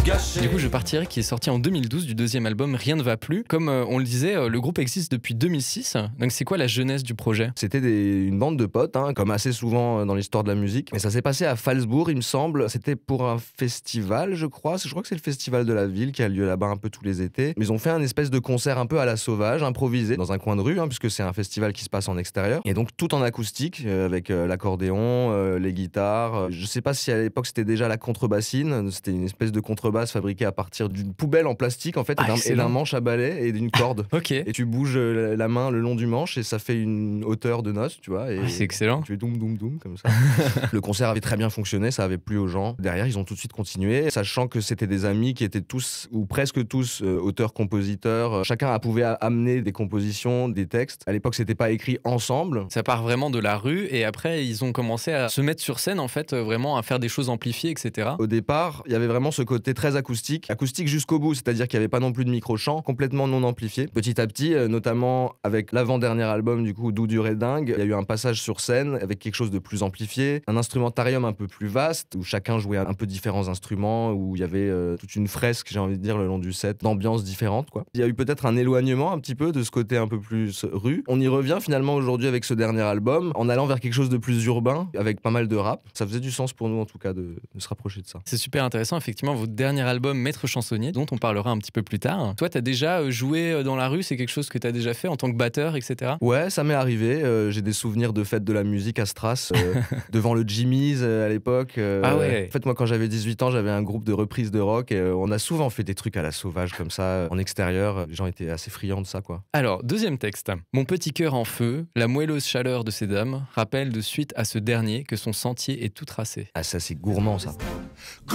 gâché. Du coup, Je partirai, qui est sorti en 2012 du deuxième album Rien ne va plus. Comme on le disait, le groupe existe depuis 2006. Donc c'est quoi la genèse du projet? C'était une bande de potes, hein, comme assez souvent dans l'histoire de la musique. Mais ça s'est passé à Phalsbourg, il me semble. C'était pour un festival, je crois. Je crois que c'est le festival de la ville qui a lieu là-bas un peu tous les étés. Mais ils ont fait un espèce de concert un peu à la sauvage, improvisé, dans un coin de rue, hein, puisque c'est un festival qui se passe en extérieur. Et donc tout en acoustique, avec l'accordéon, les guitares. Je sais pas si à l'époque c'était déjà la contrebassine. C'était une espèce de contrebasse fabriquée à partir d'une poubelle en plastique, en fait, et d'un manche à balai et d'une corde. Ok. Et tu bouges la main le long du manche et ça fait une hauteur de notes, tu vois. Et c'est excellent. tu fais doum doum doum comme ça. Le concert avait très bien fonctionné, ça avait plu aux gens. Derrière, ils ont tout de suite continué, sachant que c'était des amis qui étaient tous, ou presque tous, auteurs-compositeurs. Chacun pouvait amener des compositions, des textes. À l'époque, c'était pas écrit ensemble. Ça part vraiment de la rue et après, ils ont commencé à se mettre sur scène, en fait, vraiment à faire des choses amplifiées, etc. Au départ, il y avait vraiment ce côté très acoustique jusqu'au bout, c'est-à-dire qu'il n'y avait pas non plus de micro-chant, complètement non amplifié. Petit à petit, notamment avec l'avant-dernier album, du coup, D'où durer dingue, il y a eu un passage sur scène avec quelque chose de plus amplifié, un instrumentarium un peu plus vaste, où chacun jouait un peu différents instruments, où il y avait toute une fresque, j'ai envie de dire, le long du set, d'ambiances différentes, quoi. Il y a eu peut-être un éloignement un petit peu de ce côté un peu plus rue. On y revient finalement aujourd'hui avec ce dernier album, en allant vers quelque chose de plus urbain, avec pas mal de rap. Ça faisait du sens pour nous, en tout cas, de se rapprocher de ça. C'est super intéressant, effectivement, votre dernier album, Maître chansonnier, dont on parlera un petit peu plus tard. Toi, t'as déjà joué dans la rue, c'est quelque chose que t'as déjà fait en tant que batteur, etc. Ouais, ça m'est arrivé. J'ai des souvenirs de fêtes de la musique à Stras, devant le Jimmy's à l'époque. Ah ouais. En fait, moi, quand j'avais 18 ans, j'avais un groupe de reprises de rock et on a souvent fait des trucs à la sauvage comme ça, en extérieur. Les gens étaient assez friands de ça, quoi. Alors, deuxième texte. Mon petit cœur en feu, la moelleuse chaleur de ces dames rappelle de suite à ce dernier que son sentier est tout tracé. Ah, ça, c'est gourmand, ça.